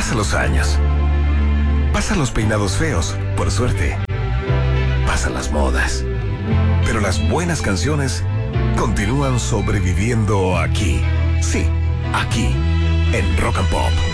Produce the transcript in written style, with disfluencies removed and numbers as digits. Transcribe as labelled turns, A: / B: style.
A: Pasan los años. Pasan los peinados feos, por suerte. Pasan las modas. Pero las buenas canciones continúan sobreviviendo aquí. Sí, aquí, en Rock and Pop.